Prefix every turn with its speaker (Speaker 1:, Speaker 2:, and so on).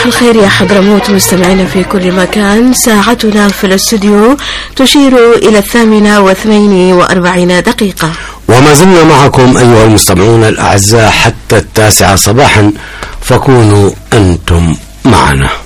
Speaker 1: صباح الخير يا حضرموت مستمعينا في كل مكان. ساعتنا في الاستوديو تشير إلى 8:42
Speaker 2: وما زلنا معكم أيها المستمعون الأعزاء حتى 9 صباحا، فكونوا أنتم معنا.